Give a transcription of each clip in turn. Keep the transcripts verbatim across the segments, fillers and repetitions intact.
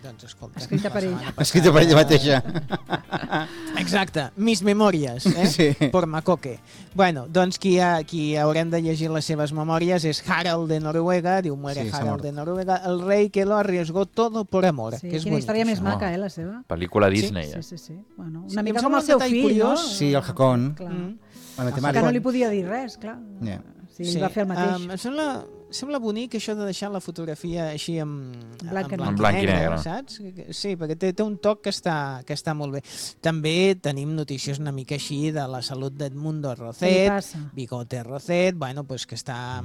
Doncs escolta. Escrita per ell. Escrita per ella mateixa. Exacte, mis memòries, eh? Sí. Por Makoke. Bueno, doncs qui, ha, qui haurem de llegir les seves memòries és Harald de Noruega, diu muere Sí, Harald de Noruega, el rei que lo arriesgó todo por amor. Sí, que és quina bonic, història més això. maca, eh, la seva. Pel·lícula Disney. Sí, eh? sí, sí. Bueno, Sí, una em mica sembla com el un seu detall fill, curiós. no? Sí, el Hakon. Clar. Mm. La Que matemàtica. no li podia dir res, clar. Yeah. Sí, ell va fer el mateix. Um, em sembla, sembla bonic això de deixar la fotografia així en, Blanc i negre. En blanc i negre. saps? Sí, perquè té, té un toc que està, que està molt bé. També tenim notícies una mica així de la salut d'Edmundo Què li Rocet, passa? Bigote Rocet, bueno, pues que està...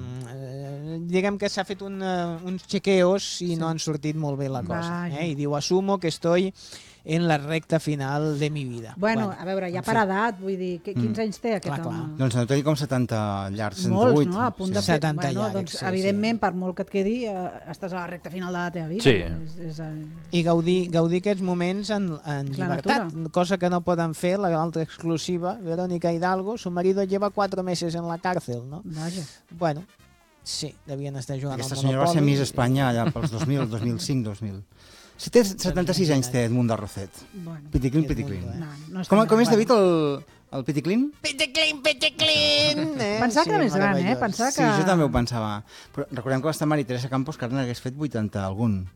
Eh, diguem que s'ha fet un, uh, uns chequeos i Sí. no han sortit molt bé la cosa. Vaja. Eh? I diu, asumo que estoy en la recta final de mi vida. Bueno, a veure, ja en per fi. edat, vull dir, que, quins Mm. anys té aquest Clar, clar. home? Doncs no té com setanta llargs, Molts, cent vuit. no? A punt de Sí. fer... setanta bueno, llargs, doncs, sí, evidentment, per molt que et quedi, eh, estàs a la recta final de la teva vida. Sí. És, és, eh, I gaudir, gaudir aquests moments en, en La llibertat, natura. cosa que no poden fer la altra exclusiva, Verónica Hidalgo, su marido lleva cuatro meses en la cárcel, no? Vaja. Bueno, sí, devien estar jugant Aquesta al senyora va ser Monopoly. Miss Espanya allà pels dos mil, dos mil cinc, dos mil. Si té setanta-sis anys té Edmundo Rocet. Bueno, Piticlin, Edmundo, piticlin. eh? no, no està Com, com bé. és, David, el, el piticlin? Piticlin, piticlin! Eh? Pensava que era més gran, eh? meravellós. Pensava Sí, que... jo també ho pensava. Però recordem que va estar Maria Teresa Campos, que ara n'hagués fet vuitanta algun.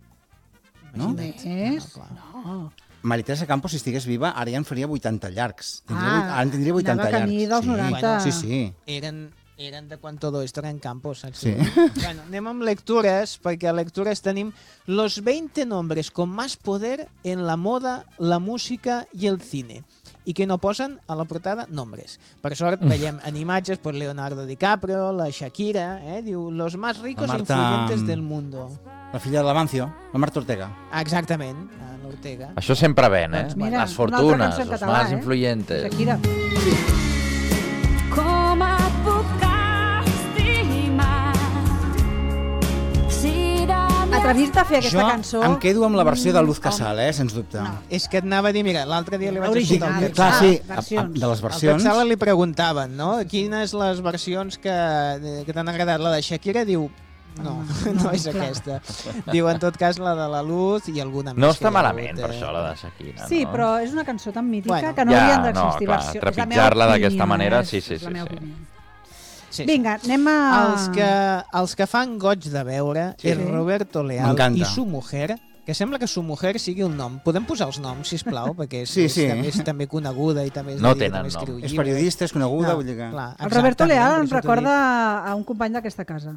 No? Imagina't. Més? No, clar. No. Maria Teresa Campos, si estigués viva, ara ja en faria vuitanta llargs. Tindria, Ah, vuit- ara en tindria vuitanta anava camí llargs. dels sí. noranta. Sí, sí. Eren, eren de quan todo esto era en campo, saps? Sí. Bueno, anem amb lectures, perquè a lectures tenim los veinte nombres con más poder en la moda, la música i el cine i que no posen a la portada nombres. Per sort veiem en imatges pues, Leonardo DiCaprio, la Shakira, eh? Diu, los más ricos La e Marta, influyentes mm, del mundo. La filla de l'Amancio, la Marta Ortega. Ah, exactament, a l'Ortega. Això sempre ven, eh? Doncs mira, Les una altra fortunes, cançó en els català, más eh? influyentes. Shakira. Com et puc estimar si de mi Atrevir-te a fer aquesta Jo cançó... em quedo amb la versió de Luz Casal, eh, sens dubte. No. És que et anava a dir, mira, l'altre dia li vaig Original. escoltar el Ah, Clar, Texal. sí, versions. a- a- de les Al versions... Texal li preguntaven, no? Quines les versions que, que t'han agradat? La de Shakira diu... No, Home, no, no, és clar. aquesta. Diu, en tot cas, la de la Luz i alguna més. No que està hi ha malament, hagut, per eh? això, la de Shakira. Sí, no? però és una cançó tan mítica Bueno. que no Ja, haurien no, d'existir clar, versions. trepitjar-la d'aquesta manera, sí, sí, és la sí, meva sí. opinió. Sí, sí. Vinga, anem a... Els que, els que fan goig de veure Sí. és Roberto Leal M'encanta. i su mujer, que sembla que su mujer sigui un nom. Podem posar els noms, sisplau, perquè és, Sí, és, sí. també, és també coneguda i també és No de dir, tenen també escriu nom. És llibres. periodista, és coneguda, No, vull dir que... clar, El Roberto exactament, Leal per em això t'ho recorda a un company d'aquesta casa.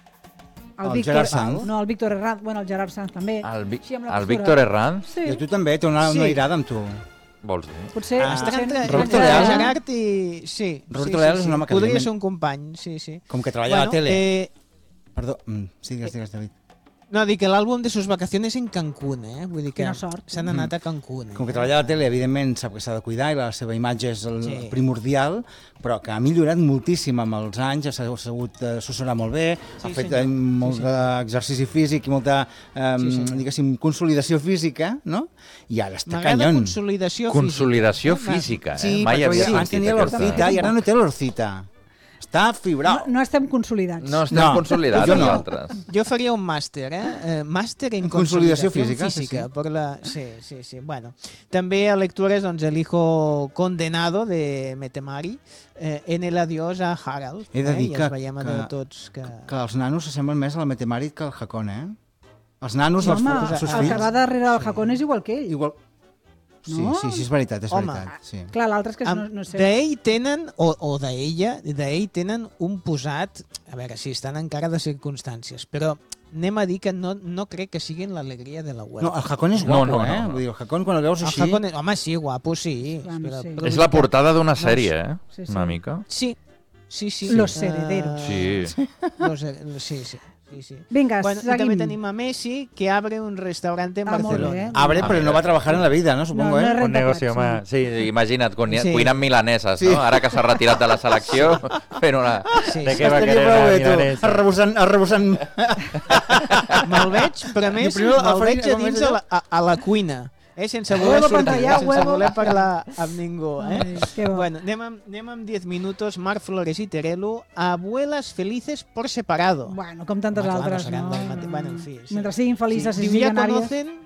El Gerard Sanz? No, el Víctor Herranz. Bueno, el Gerard Sanz també. El, Vi Així amb la el postura. Víctor Herranz, Sí. I a tu també, té una, Sí. una irada amb tu. vols dir? Potser... Ah, Està potser- entre, Roberto entre Leal. Gerard i... Sí, Roberto sí, Leal sí, és sí. un home que Podria evidentment- ser un company, sí, sí. Com que treballa a la tele. Eh, Perdó, mm, sí, digues, digues, David. no, dic que l'àlbum de sus vacaciones en Cancún, eh? Vull dir que Quina sort. s'han anat a Cancún. Eh? Com que treballa a la tele, evidentment, sap que s'ha de cuidar i la seva imatge és el Sí. primordial, però que ha millorat moltíssim amb els anys, ha sabut assessorar molt bé, Sí, ha fet senyor. eh, molt Sí, sí. d'exercici físic i molta, eh, Sí, senyor. diguéssim, consolidació física, no? I ara està M'agrada canyon. consolidació, Consolidació física. física, eh? Sí, Mai perquè havia abans sentit tenia aquesta. l'orcita i ara no té l'orcita. Està fibrat. No, no estem consolidats. No estem No, consolidats jo no. nosaltres. Jo faria un màster, eh? eh màster en Consolidació consolidació física, sí, física. sí. Per la... sí, sí, sí. Bueno, també a lectures, doncs, El hijo condenado de Metemari, eh, en el adiós a Harald. He de eh? dir I que- els veiem a que- tots que... Que els nanos s'assemblen més a la Metemàrit que al Hakon, eh? Els nanos, No, els, home, els seus el que fills... va darrere del Hakon és igual que ell. Igual... Sí, No? sí, sí, és veritat, és Home. veritat. Sí. Clar, l'altre és que no, Amb- no sé. D'ell tenen, o, o d'ella, d'ell tenen un posat, a veure, sí, estan encara de circumstàncies, però anem a dir que no, no crec que siguin l'alegria de la web. No, el Hakon és No, guapo, no, no, eh? no. Vull dir, el Hakon, quan el veus El així... Hakon, és- home, sí, guapo, sí. Bueno, però- sí. però És la portada d'una No, sèrie, eh? sí, sí. Una mica. Sí, sí, sí. Los Eh, herederos. Sí. Los her- sí, sí. Sí, sí. Vinga, Bueno, i seguim. també tenim a Messi, que abre un restaurante en Ah, molt Barcelona. bé. Abre, però no va treballar en la vida, no? Supongo, No, no eh? és Un renta negoci, plats, home. Sí, imagina't, cuina- Sí. cuinant milaneses, Sí. no? Ara que s'ha retirat de la selecció, fent una... Sí, De sí. què va Estaria querer prou una bé, tu, milanesa? arrebossant, arrebossant... Me'l veig, però a més, primer la me'l veig farina, a com dins és a allò? la, a, a la cuina. Eh, sense voler Huevo sortir, pantalla, sense huevo. voler parlar amb ningú. Eh? Ai, que bo. Bueno, anem amb, anem amb diez minutos. Marc Flores i Terelu, abuelas felices por separado. Bueno, com tantes Home, clar, altres, no seran no? del mate- bueno, en fi, sí. Mentre siguin felices Sí. i Diu, ya milionàries... conocen